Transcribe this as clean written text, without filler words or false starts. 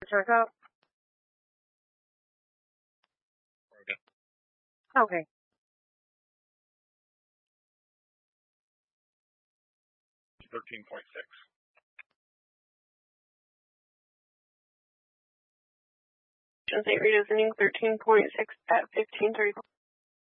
Check out. Okay. $13.6. State rate is ending 13.6 at 15:34.